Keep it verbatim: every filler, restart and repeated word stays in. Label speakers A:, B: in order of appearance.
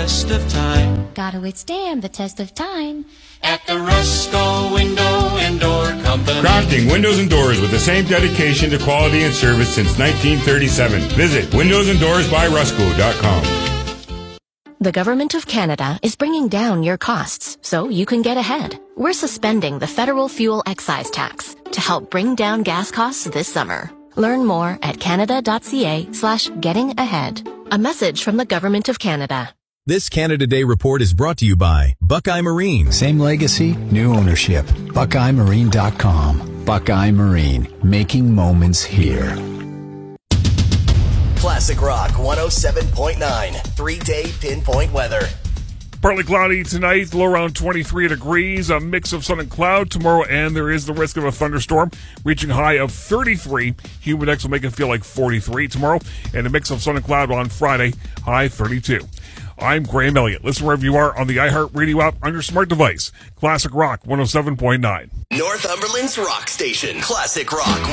A: test of time.
B: Gotta withstand the test of time.
A: At the Rusco Window and Door Company.
C: Crafting windows and doors with the same dedication to quality and service since nineteen thirty-seven. Visit windows and doors by rusco dot com.
D: The Government of Canada is bringing down your costs so you can get ahead. We're suspending the federal fuel excise tax to help bring down gas costs this summer. Learn more at canada.ca slash getting ahead. A message from the Government of Canada.
E: This Canada Day report is brought to you by Buckeye Marine.
F: Same legacy, new ownership. buckeye marine dot com. Buckeye Marine, making moments here.
G: Classic Rock one oh seven point nine. Three-day pinpoint weather.
H: Partly cloudy tonight, low around twenty-three degrees, a mix of sun and cloud tomorrow, and there is the risk of a thunderstorm, reaching a high of thirty-three. Humid index will make it feel like forty-three tomorrow, and a mix of sun and cloud on Friday, high thirty-two. I'm Graham Elliott. Listen wherever you are on the iHeartRadio app on your smart device. Classic Rock one oh seven point nine.
G: Northumberland's rock station. Classic Rock